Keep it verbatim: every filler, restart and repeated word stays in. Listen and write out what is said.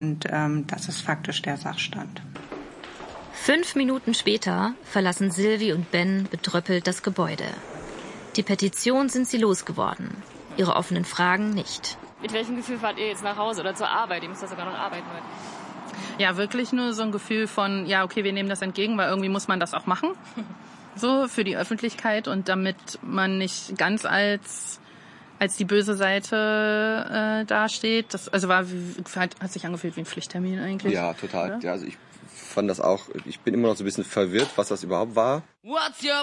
Und ähm, das ist faktisch der Sachstand. Fünf Minuten später verlassen Silvi und Ben betröppelt das Gebäude. Die Petition sind sie losgeworden, ihre offenen Fragen nicht. Mit welchem Gefühl fahrt ihr jetzt nach Hause oder zur Arbeit? Ihr müsst ja sogar noch arbeiten heute. Ja, wirklich nur so ein Gefühl von, ja, okay, wir nehmen das entgegen, weil irgendwie muss man das auch machen. So, für die Öffentlichkeit und damit man nicht ganz als, als die böse Seite äh, dasteht. Das, also war, hat, hat sich angefühlt wie ein Pflichttermin eigentlich. Ja, total. Ja? Ja, also ich fand das auch, ich bin immer noch so ein bisschen verwirrt, was das überhaupt war. What's your